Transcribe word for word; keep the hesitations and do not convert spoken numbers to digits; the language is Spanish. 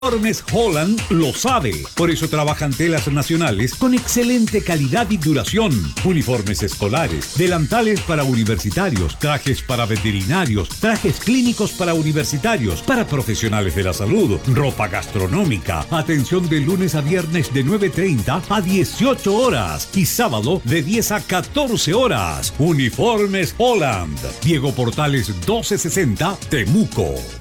Uniformes Holland lo sabe. Por eso trabajan telas nacionales con excelente calidad y duración. Uniformes escolares, delantales para universitarios, trajes para veterinarios, trajes clínicos para universitarios, para profesionales de la salud, ropa gastronómica. Atención de lunes a viernes de nueve treinta a dieciocho horas y sábado de diez a catorce horas. Uniformes Holland. Diego Portales doce sesenta, Temuco.